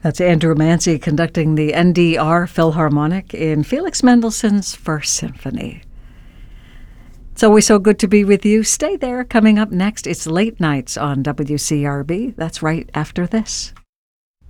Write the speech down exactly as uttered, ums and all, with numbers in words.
That's Andrew Mancy conducting the N D R Philharmonic in Felix Mendelssohn's First Symphony. It's always so good to be with you. Stay there. Coming up next, it's Late Nights on W C R B. That's right after this.